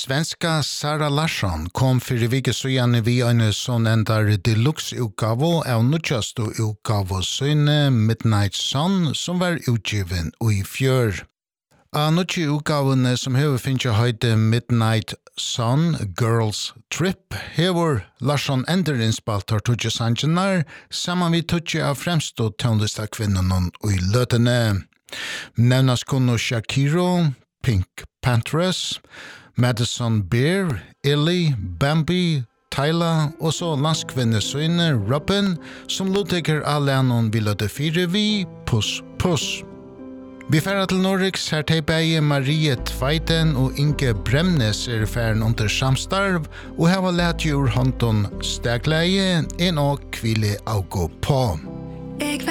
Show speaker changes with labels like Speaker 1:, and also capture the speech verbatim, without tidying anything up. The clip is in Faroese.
Speaker 1: Svenska Sara Larsson kom fyrir vike sujan vi en sån endar deluxe-utgave av nutjastu utgave søyne Midnight Sun som var utgiven i fjør. Av nutje utgavene som hever finnes høyde Midnight Sun Girls Trip hever Larsson ender innspalt har tutje sangenar saman vi tutje av fremstå tøndesta kvinnan i løtene. Nevnas kunne Shakiro, Pink Panthers, Madison Beer, Illy, Bambi, Tyla og så landskvinnesøyne Robin som luttekker allenon vil løte fire vi, puss, puss. Vi færer til Norrix, her teipeie Marie Tveiten og Inge Bremnes er færen under samstarv og her var let jord håndton stegleie en og kvile avgå på.